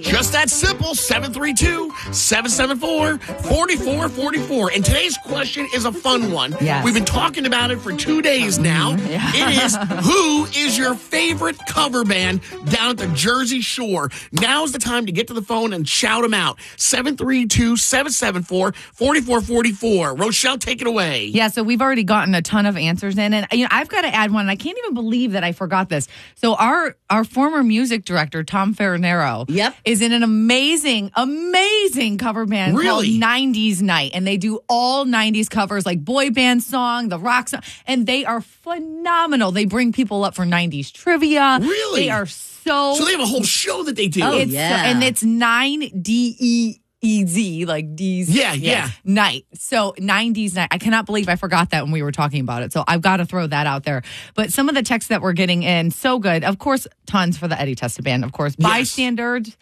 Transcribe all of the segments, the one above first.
Just that simple, 732-774-4444. And today's question is a fun one. Yes. We've been talking about it for 2 days now. Yeah. It is, who is your favorite cover band down at the Jersey Shore? Now's the time to get to the phone and shout them out. 732-774-4444. Rochelle, take it away. Yeah, so we've already gotten a ton of answers in, and I've got to add one. I can't even believe that I forgot this. So our former music director, Tom Farinero, is in an amazing cover band called 90s Night, and they do all 90s covers, like boy band song, the rock song, and they are phenomenal. They bring people up for 90s trivia. Really? They are so they have a whole show that they do. And it's 9DEZ, like D's. Yeah. Night. So 90s Night. I cannot believe I forgot that when we were talking about it. So I've got to throw that out there. But some of the texts that we're getting in, so good. Of course, tons for the Eddie Testa Band. Of course, Bystanders,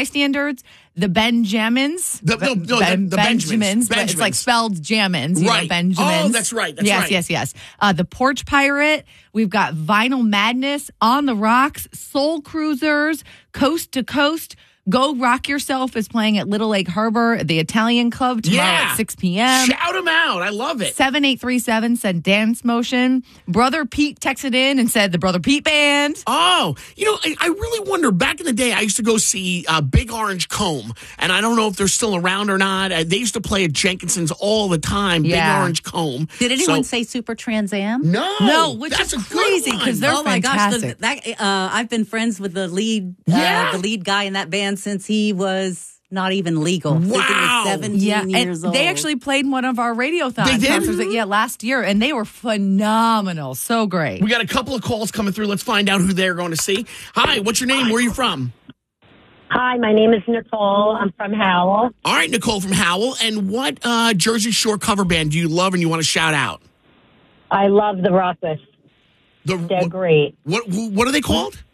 the Benjamins. The Benjamins. But it's like spelled Jamins. Right. Benjamins. Oh, that's right. Yes. The Porch Pirate. We've got Vinyl Madness, On the Rocks, Soul Cruisers, Coast to Coast. Go Rock Yourself is playing at Little Lake Harbor, the Italian Club, tomorrow at 6 p.m. Shout them out. I love it. 7837 said Dance Motion. Brother Pete texted in and said the Brother Pete Band. Oh, I really wonder, back in the day, I used to go see Big Orange Comb, and I don't know if they're still around or not. They used to play at Jenkinson's all the time, Big Orange Comb. Did anyone say Super Trans Am? No, which is crazy because they're fantastic. My gosh, I've been friends with the lead guy in that band since he was not even legal. Wow. Since he was 17 years old. They actually played one of our radiothon concerts last year, and they were phenomenal. So great. We got a couple of calls coming through. Let's find out who they're going to see. Hi, what's your name? Where are you from? Hi, my name is Nicole. I'm from Howell. All right, Nicole from Howell. And what Jersey Shore cover band do you love and you want to shout out? I love the Ruckus. They're great. What are they called?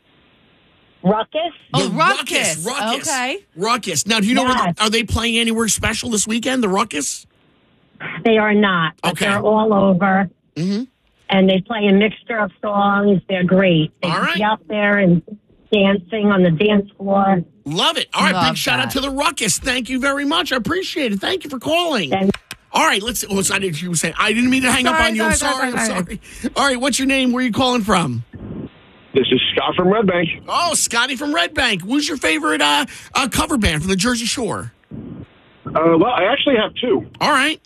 Ruckus? Ruckus. Okay. Ruckus. Now, do you know, are they playing anywhere special this weekend, the Ruckus? They are not. But they're all over. Mm-hmm. And they play a mixture of songs. They're great. They be out there and dancing on the dance floor. Love it. All right, big shout out to the Ruckus. Thank you very much. I appreciate it. Thank you for calling. All right, let's. I didn't mean to hang up on you. I'm sorry. All right, what's your name? Where are you calling from? This is Scott from Red Bank. Oh, Scotty from Red Bank. Who's your favorite cover band from the Jersey Shore? Well, I actually have two. All right.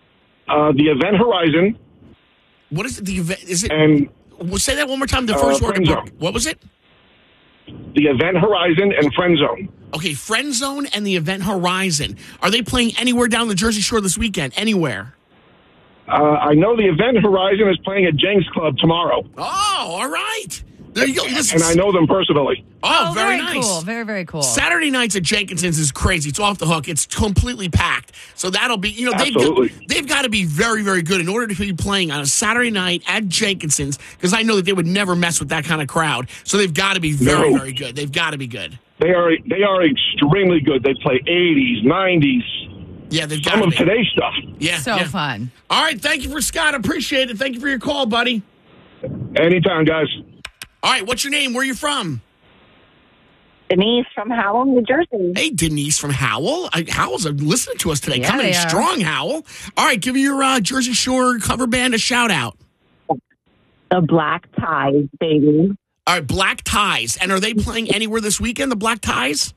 The Event Horizon. What is it? The event? Is it? And we'll say that one more time. The first word. What was it? The Event Horizon and Friend Zone. Okay, Friend Zone and the Event Horizon. Are they playing anywhere down the Jersey Shore this weekend? Anywhere? I know the Event Horizon is playing at Jenks Club tomorrow. Oh, all right. There you go. And I know them personally. Oh, very nice. Cool. Very, very cool. Saturday nights at Jenkinson's is crazy. It's off the hook. It's completely packed. So that'll be, they've got to be very, very good in order to be playing on a Saturday night at Jenkinson's, because I know that they would never mess with that kind of crowd. So they've got to be very, very good. They've got to be good. They are extremely good. They play 80s, 90s. Yeah, they've got some of today's stuff. Yeah. So fun. All right. Thank you for Scott. Appreciate it. Thank you for your call, buddy. Anytime, guys. All right. What's your name? Where are you from? Denise from Howell, New Jersey. Hey, Denise from Howell. Howell's listening to us today. Yeah, Coming in strong, Howell. All right. Give your Jersey Shore cover band a shout out. The Black Ties, baby. All right. Black Ties. And are they playing anywhere this weekend, the Black Ties?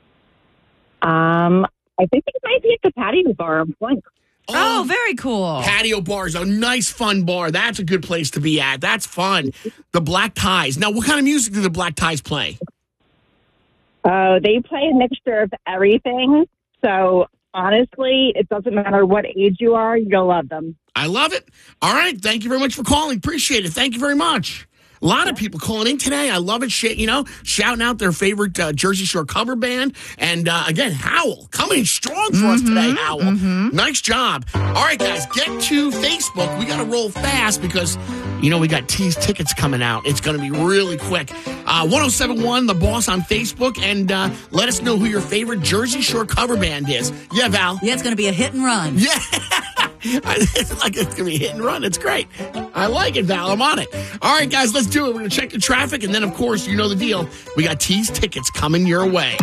I think it might be at the Patio Bar on Point. Oh, very cool. Patio Bar is a nice, fun bar. That's a good place to be at. That's fun. The Black Ties. Now, what kind of music do the Black Ties play? They play a mixture of everything. So, honestly, it doesn't matter what age you are. You'll love them. I love it. All right. Thank you very much for calling. Appreciate it. Thank you very much. A lot of people calling in today. I love it. Shouting out their favorite Jersey Shore cover band. And again, Howell coming strong for us today, Howell. Nice job. All right, guys, get to Facebook. We got to roll fast because, we got Tease tickets coming out. It's going to be really quick. 1071 The Boss on Facebook. And let us know who your favorite Jersey Shore cover band is. Yeah, Val? Yeah, it's going to be a hit and run. Yeah. It's going to be hit and run. It's great. I like it, Val. I'm on it. All right, guys, let's do it. We're going to check the traffic. And then, of course, you know the deal. We got Tease tickets coming your way.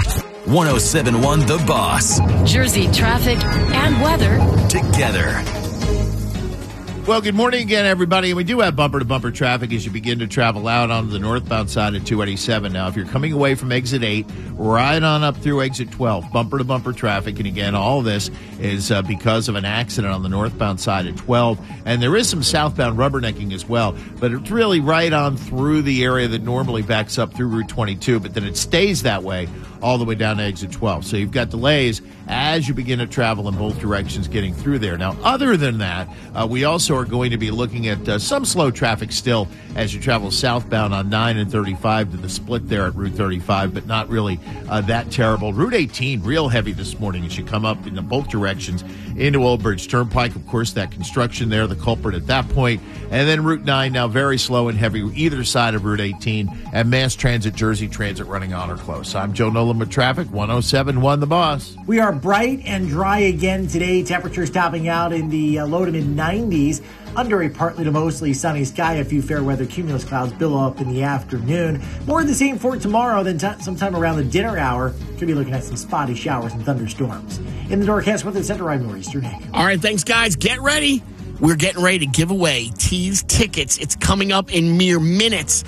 1071 The Boss. Jersey traffic and weather together. Well, good morning again, everybody. And we do have bumper-to-bumper traffic as you begin to travel out onto the northbound side of 287. Now, if you're coming away from exit 8, right on up through exit 12, bumper-to-bumper traffic. And again, all of this is because of an accident on the northbound side of 12. And there is some southbound rubbernecking as well. But it's really right on through the area that normally backs up through Route 22. But then it stays that way all the way down to exit 12. So you've got delays as you begin to travel in both directions getting through there. Now, other than that, we also are going to be looking at some slow traffic still as you travel southbound on 9 and 35 to the split there at Route 35, but not really that terrible. Route 18, real heavy this morning as you come up in both directions into Old Bridge Turnpike. Of course, that construction there, the culprit at that point. And then Route 9 now very slow and heavy either side of Route 18, and Mass Transit, Jersey Transit running on or close. I'm Joe Nolan with traffic, 1071 The Boss. We are bright and dry again today. Temperatures topping out in the low to mid-90s. Under a partly to mostly sunny sky, a few fair weather cumulus clouds billow up in the afternoon. More of the same for tomorrow, then sometime around the dinner hour, could be looking at some spotty showers and thunderstorms. In the Northcast Weather Center, I'm Nor'easter Nick. All right, thanks, guys. Get ready. We're getting ready to give away Tees tickets. It's coming up in mere minutes.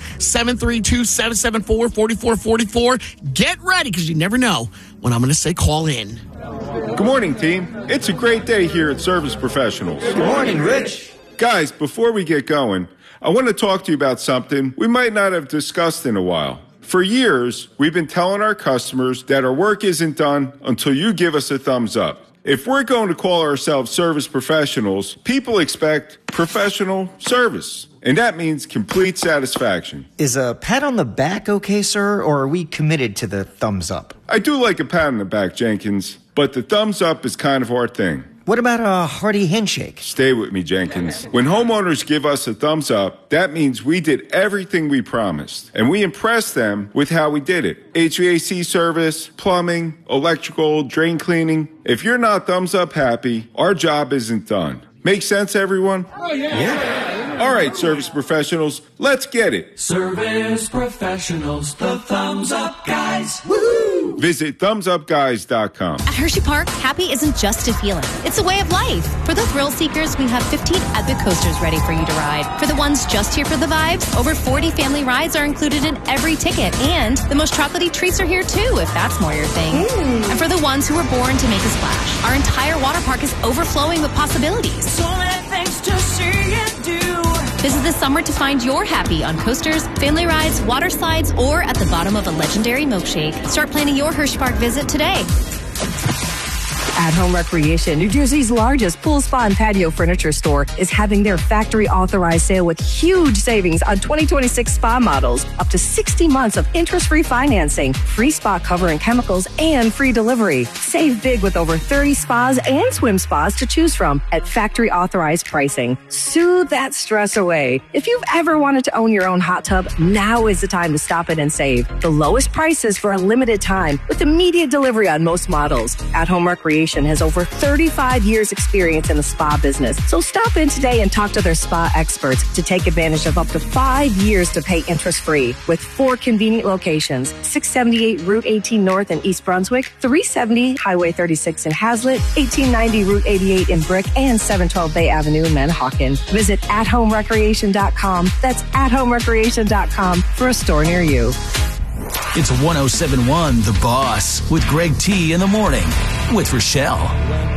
732-774-4444. Get ready, because you never know when I'm going to say call in. Good morning, team. It's a great day here at Service Professionals. Good morning, Rich. Guys, before we get going, I want to talk to you about something we might not have discussed in a while. For years, we've been telling our customers that our work isn't done until you give us a thumbs up. If we're going to call ourselves service professionals, people expect professional service. And that means complete satisfaction. Is a pat on the back okay, sir, or are we committed to the thumbs up? I do like a pat on the back, Jenkins, but the thumbs up is kind of our thing. What about a hearty handshake? Stay with me, Jenkins. When homeowners give us a thumbs up, that means we did everything we promised. And we impressed them with how we did it. HVAC service, plumbing, electrical, drain cleaning. If you're not thumbs up happy, our job isn't done. Make sense, everyone? Oh, yeah. All right, service professionals, let's get it. Service professionals, the thumbs up guys. Woo! Visit thumbsupguys.com. At Hershey Park, happy isn't just a feeling. It's a way of life. For the thrill seekers, we have 15 epic coasters ready for you to ride. For the ones just here for the vibes, over 40 family rides are included in every ticket. And the most chocolatey treats are here too, if that's more your thing. And for the ones who were born to make a splash, our entire water park is overflowing with possibilities. So many things to see and do. Visit this summer to find your happy on coasters, family rides, water slides, or at the bottom of a legendary milkshake. Start planning your Hershey Park visit today. At Home Recreation, New Jersey's largest pool, spa, and patio furniture store, is having their factory-authorized sale with huge savings on 2026 spa models, up to 60 months of interest-free financing, free spa cover and chemicals, and free delivery. Save big with over 30 spas and swim spas to choose from at factory-authorized pricing. Soothe that stress away. If you've ever wanted to own your own hot tub, now is the time to stop in and save. The lowest prices for a limited time with immediate delivery on most models. At Home Recreation has over 35 years experience in the spa business. So stop in today and talk to their spa experts to take advantage of up to 5 years to pay interest-free with 4 convenient locations: 678 Route 18 North in East Brunswick, 370 Highway 36 in Hazlet, 1890 Route 88 in Brick, and 712 Bay Avenue in Manahawkin. Visit athomerecreation.com. That's athomerecreation.com for a store near you. It's 1071 The Boss with Greg T in the morning with Rochelle.